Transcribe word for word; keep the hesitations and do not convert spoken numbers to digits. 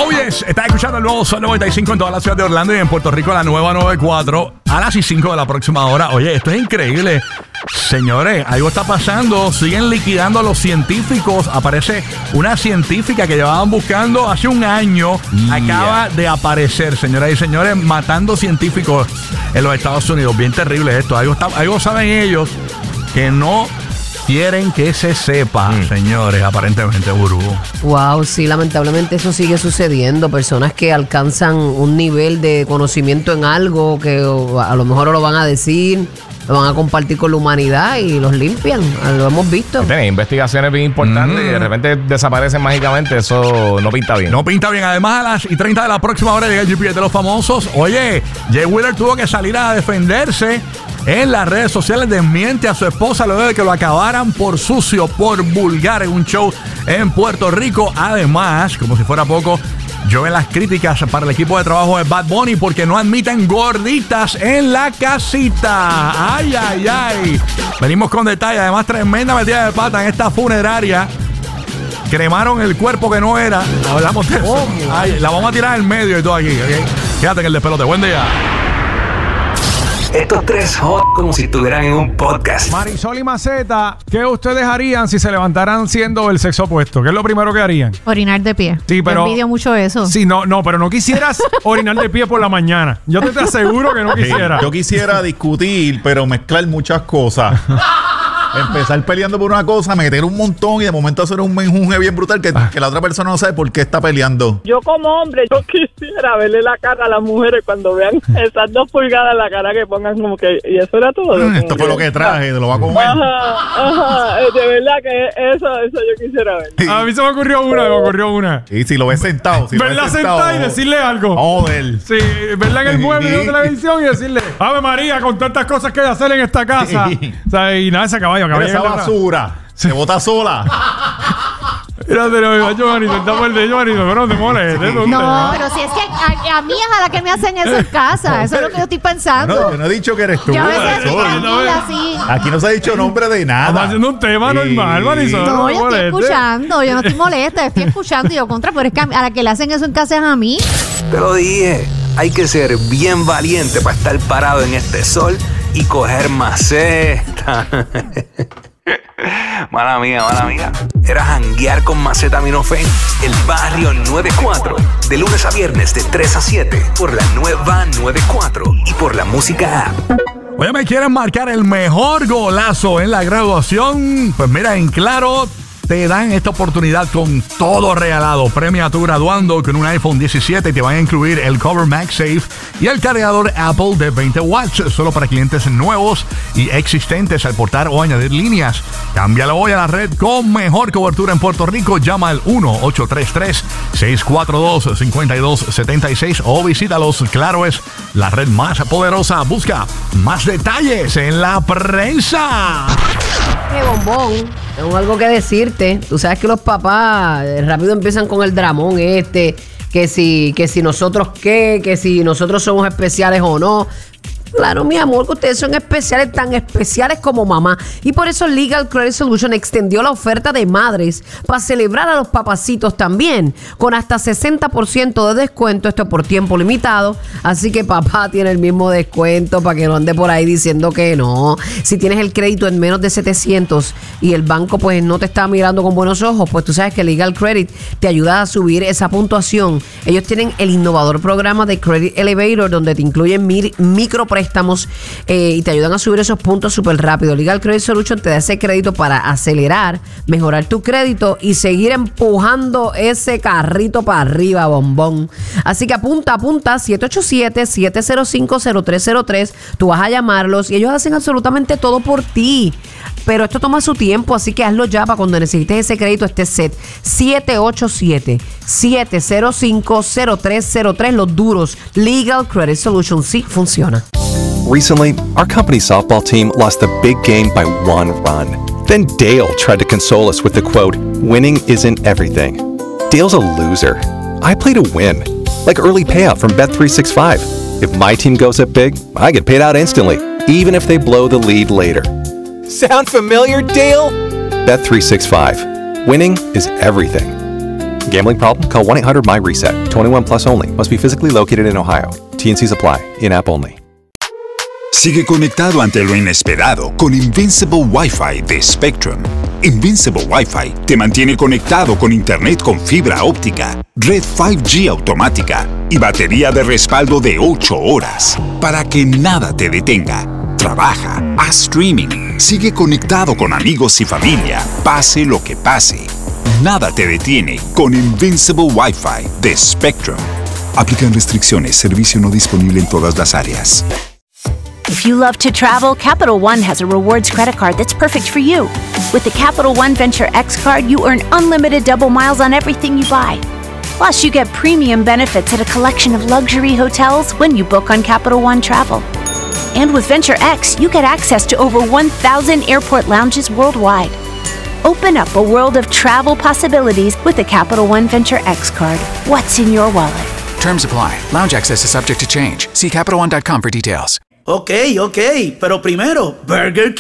Oh yes, estás escuchando el nuevo Sol noventa y cinco en toda la ciudad de Orlando y en Puerto Rico la nueva noventa y cuatro a las cinco de la próxima hora. Oye, esto es increíble. Señores, algo está pasando. Siguen liquidando a los científicos. Aparece una científica que llevaban buscando hace un año. Yeah. Acaba de aparecer, señoras y señores, matando científicos en los Estados Unidos. Bien terrible esto. Algo, está, algo saben ellos que no quieren que se sepa, mm. señores, aparentemente, Burbu. Wow, sí, lamentablemente eso sigue sucediendo. Personas que alcanzan un nivel de conocimiento en algo que a lo mejor lo van a decir, lo van a compartir con la humanidad y los limpian. Lo hemos visto. Tienen investigaciones bien importantes mm. y de repente desaparecen mágicamente. Eso no pinta bien. No pinta bien. Además, a las y treinta de la próxima hora llega el G P S de los famosos. Oye, Jay Wheeler tuvo que salir a defenderse en las redes sociales. Desmiente a su esposa luego de que lo acabaran por sucio, por vulgar en un show en Puerto Rico. Además, como si fuera poco, llueven las críticas para el equipo de trabajo de Bad Bunny porque no admiten gorditas en la casita. Ay, ay, ay. Venimos con detalle. Además, tremenda metida de pata en esta funeraria. Cremaron el cuerpo que no era. Hablamos de eso. Ay, la vamos a tirar en medio y todo aquí, ¿okay? Quédate en el despelote. Buen día. Estos tres hot como si estuvieran en un podcast. Marisol y Maceta, ¿qué ustedes harían si se levantaran siendo el sexo opuesto? ¿Qué es lo primero que harían? Orinar de pie. Sí, pero yo envidio mucho eso. Sí, no, no, pero no quisieras orinar de pie por la mañana. Yo te, te aseguro que no quisiera. Sí, yo quisiera discutir, pero mezclar muchas cosas. Empezar peleando por una cosa, meter un montón y de momento hacer un menjunje bien brutal que, que la otra persona no sabe por qué está peleando. Yo como hombre, yo quisiera verle la cara a las mujeres cuando vean esas dos pulgadas en la cara que pongan como que... Y eso era todo. Mm, esto fue lo que traje, te lo va a comer. Ajá, ajá, de verdad que eso, eso yo quisiera ver. Sí. A mí se me ocurrió una, me ocurrió una. Y si lo ves sentado. Si verla sentada y decirle algo. Joder. Sí, verla en el mueble de televisión y decirle, Ave María, con tantas cosas que hay que hacer en esta casa. O sea, y nada, ese caballo. Esa basura se bota sola. Mírate, no, Giovanni, sentamos el de Giovanni, pero no te molestes. No, pero si es que a, a mí es a la que me hacen eso en casa. Eso es lo que yo estoy pensando. No, yo no he dicho que eres tú. Yo a veces estoy tranquila, sí. Aquí no se ha dicho nombre de nada. Estamos haciendo un tema sí. normal, Marisol. No, no yo estoy escuchando. Yo no estoy molesta, yo estoy escuchando. Y yo contra, pero es que a, a la que le hacen eso en casa es a mí. Te lo dije. Hay que ser bien valiente para estar parado en este sol y coger maceta. Mala mía, mala mía. Era janguear con Macetaminofen. El barrio noventa y cuatro. De lunes a viernes de tres a siete. Por la nueva noventa y cuatro. Y por la música app. Oye, ¿me quieren marcar el mejor golazo en la graduación? Pues mira, en Claro te dan esta oportunidad con todo regalado. Premia a tu graduando con un iPhone diecisiete y te van a incluir el cover MagSafe y el cargador Apple de veinte watts, solo para clientes nuevos y existentes al portar o añadir líneas. Cámbialo hoy a la red con mejor cobertura en Puerto Rico. Llama al uno ocho tres tres, seis cuatro dos, cinco dos siete seis o visítalos. Claro es la red más poderosa. Busca más detalles en la prensa. ¡Qué bombón! Tengo algo que decirte. Tú sabes que los papás rápido empiezan con el dramón este, que si, que si nosotros qué, que si nosotros somos especiales o no. Claro, mi amor, que ustedes son especiales, tan especiales como mamá. Y por eso Legal Credit Solution extendió la oferta de madres para celebrar a los papacitos también, con hasta sesenta por ciento de descuento, esto por tiempo limitado. Así que papá tiene el mismo descuento para que no ande por ahí diciendo que no. Si tienes el crédito en menos de setecientos y el banco pues no te está mirando con buenos ojos, pues tú sabes que Legal Credit te ayuda a subir esa puntuación. Ellos tienen el innovador programa de Credit Elevator, donde te incluyen mir- micropréstamos Estamos eh, y te ayudan a subir esos puntos súper rápido. Legal Credit Solution te da ese crédito para acelerar, mejorar tu crédito y seguir empujando ese carrito para arriba, bombón. Así que apunta, apunta, siete ocho siete, siete cero cinco, cero tres cero tres. Tú vas a llamarlos y ellos hacen absolutamente todo por ti. Pero esto toma su tiempo, así que hazlo ya para cuando necesites ese crédito, este set. siete ocho siete, siete cero cinco, cero tres cero tres, los duros. Legal Credit Solution, sí funciona. Recently, our company softball team lost the big game by one run. Then Dale tried to console us with the quote, "Winning isn't everything." Dale's a loser. I play to win. Like early payout from Bet three sixty-five. If my team goes up big, I get paid out instantly, even if they blow the lead later. Sound familiar, Dale? Bet three sixty-five. Winning is everything. Gambling problem? Call one eight hundred my reset. twenty-one plus only. Must be physically located in Ohio. T and Cs apply. In-app only. Sigue conectado ante lo inesperado con Invincible Wi-Fi de Spectrum. Invincible Wi-Fi te mantiene conectado con internet con fibra óptica, red cinco G automática y batería de respaldo de ocho horas para que nada te detenga. Trabaja, haz streaming, sigue conectado con amigos y familia, pase lo que pase. Nada te detiene con Invincible Wi-Fi de Spectrum. Aplican restricciones, servicio no disponible en todas las áreas. If you love to travel, Capital One has a rewards credit card that's perfect for you. With the Capital One Venture X card, you earn unlimited double miles on everything you buy. Plus, you get premium benefits at a collection of luxury hotels when you book on Capital One Travel. And with Venture X, you get access to over one thousand airport lounges worldwide. Open up a world of travel possibilities with the Capital One Venture X card. What's in your wallet? Terms apply. Lounge access is subject to change. See Capital One dot com for details. Ok, ok, pero primero, Burger King.